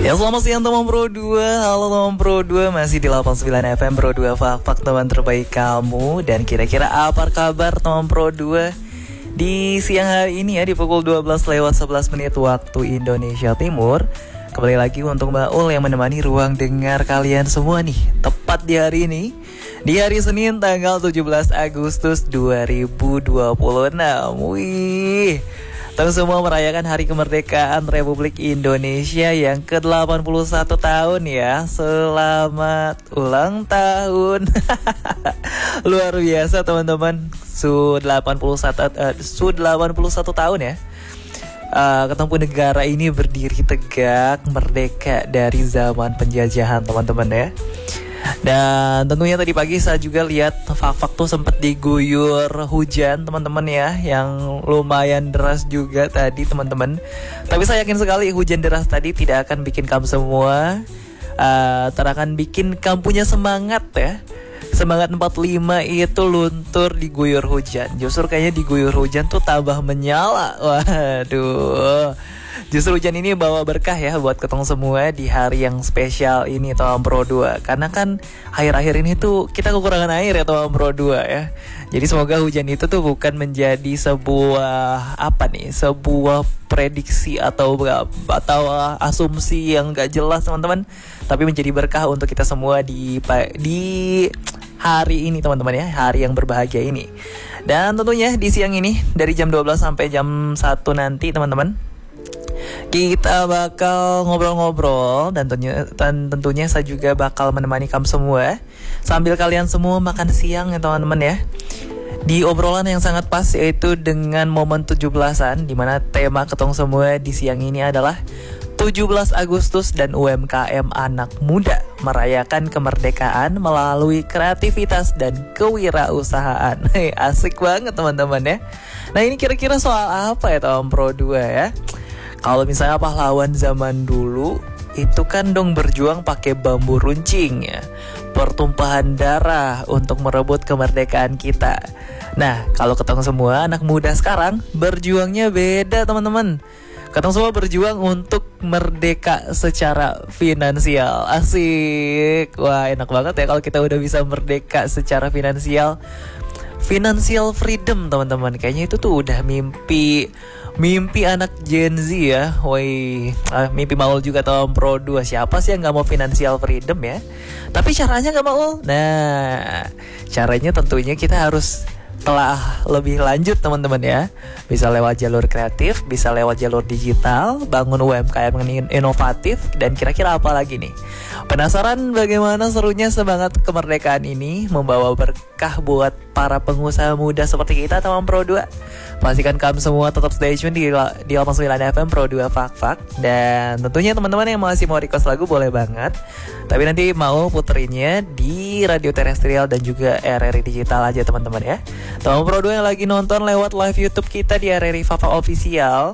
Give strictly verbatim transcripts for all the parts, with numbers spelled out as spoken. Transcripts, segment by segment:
Ya selamat siang teman Pro dua. Halo teman Pro dua, masih di delapan puluh sembilan F M Pro dua Fak-Fak, teman terbaik kamu. Dan kira-kira apa kabar teman Pro dua di siang hari ini ya, di pukul dua belas lewat sebelas menit waktu Indonesia Timur. Kembali lagi untuk Mbak Ul yang menemani ruang dengar kalian semua nih, tepat di hari ini, di hari Senin tanggal tujuh belas Agustus dua ribu dua puluh enam. Wih, tentu semua merayakan Hari Kemerdekaan Republik Indonesia yang ke delapan puluh satu tahun ya. Selamat ulang tahun. Luar biasa teman-teman. Su delapan puluh satu uh, Su delapan puluh satu tahun ya. Uh, ketemu negara ini berdiri tegak, merdeka dari zaman penjajahan teman-teman ya. Dan tentunya tadi pagi saya juga lihat Fak-Fak tuh sempat diguyur hujan teman-teman ya, yang lumayan deras juga tadi teman-teman. Tapi saya yakin sekali hujan deras tadi tidak akan bikin kamu semua uh, terakan bikin kamu punya semangat ya. Semangat empat puluh lima itu luntur diguyur hujan. Justru kayaknya diguyur hujan tuh tambah menyala. Waduh, justru hujan ini bawa berkah ya buat ketong semua di hari yang spesial ini Teman Pro dua. Karena kan akhir-akhir ini tuh kita kekurangan air ya Teman Pro dua ya. Jadi semoga hujan itu tuh bukan menjadi sebuah apa nih, sebuah prediksi atau atau asumsi yang gak jelas teman-teman, tapi menjadi berkah untuk kita semua di di hari ini teman-teman ya, hari yang berbahagia ini. Dan tentunya di siang ini dari jam dua belas sampai jam satu nanti teman-teman, kita bakal ngobrol-ngobrol dan tentunya, dan tentunya saya juga bakal menemani kamu semua sambil kalian semua makan siang ya teman-teman ya. Di obrolan yang sangat pas, yaitu dengan momen tujuh belasan, dimana tema ketong semua di siang ini adalah tujuh belas Agustus dan U M K M anak muda merayakan kemerdekaan melalui kreativitas dan kewirausahaan. Hei, asik banget teman-teman ya. Nah ini kira-kira soal apa ya Teman Pro dua ya? Kalau misalnya pahlawan zaman dulu itu kan dong berjuang pakai bambu runcing ya, pertumpahan darah untuk merebut kemerdekaan kita. Nah kalau ketemu semua anak muda sekarang berjuangnya beda teman-teman. Ketemu semua berjuang untuk merdeka secara finansial. Asik. Wah enak banget ya kalau kita udah bisa merdeka secara finansial. Financial freedom teman-teman, kayaknya itu tuh udah mimpi Mimpi anak Gen Z ya. Woi, ah, mimpi Maul juga Teman Pro dua. Siapa sih yang gak mau financial freedom ya? Tapi caranya gak mau. Nah, caranya tentunya kita harus telah lebih lanjut teman-teman ya. Bisa lewat jalur kreatif, bisa lewat jalur digital, bangun U M K M yang inovatif, dan kira-kira apa lagi nih? Penasaran bagaimana serunya semangat kemerdekaan ini membawa berkah buat para pengusaha muda seperti kita Teman Pro dua? Pastikan kamu semua tetap stay tune di, di delapan puluh sembilan F M Pro dua Fak-Fak. Dan tentunya teman-teman yang masih mau request lagu boleh banget, tapi nanti mau puterinnya di radio terestrial dan juga R R I digital aja teman-teman ya. Teman Pro dua yang lagi nonton lewat live YouTube kita di R R I Fak-Fak Official,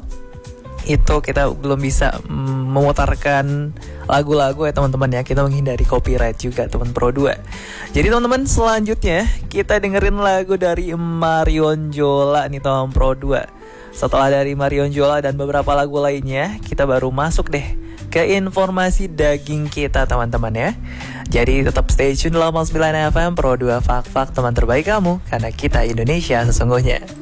itu kita belum bisa mm, memutarkan lagu-lagu ya teman-teman ya. Kita menghindari copyright juga Teman Pro dua. Jadi teman-teman selanjutnya kita dengerin lagu dari Marion Jola nih Teman Pro dua. Setelah dari Marion Jola dan beberapa lagu lainnya, kita baru masuk deh ke informasi daging kita teman-teman ya. Jadi tetap stay tune delapan puluh sembilan F M Pro dua Fak-Fak, teman terbaik kamu, karena kita Indonesia sesungguhnya.